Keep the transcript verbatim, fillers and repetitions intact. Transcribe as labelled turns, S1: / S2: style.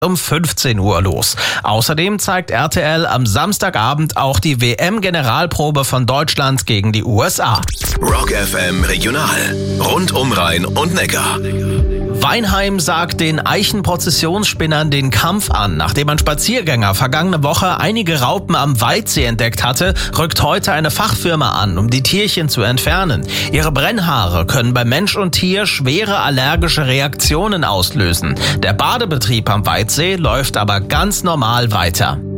S1: um fünfzehn Uhr los. Außerdem zeigt R T L am Samstagabend auch die W M-Generalprobe von Deutschland gegen die U S A.
S2: Rock F M Regional. Rund um Rhein und Neckar.
S1: Weinheim sagt den Eichenprozessionsspinnern den Kampf an. Nachdem ein Spaziergänger vergangene Woche einige Raupen am Weidsee entdeckt hatte, rückt heute eine Fachfirma an, um die Tierchen zu entfernen. Ihre Brennhaare können bei Mensch und Tier schwere allergische Reaktionen auslösen. Der Badebetrieb am Weidsee läuft aber ganz normal weiter.